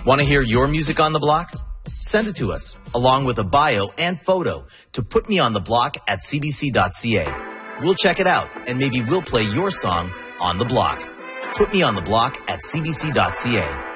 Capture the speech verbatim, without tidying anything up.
Want to hear your music on the block? Send it to us, along with a bio and photo, to putmeontheblock at c b c dot c a. We'll check it out, and maybe we'll play your song on the block. Put me on the block at c b c dot c a.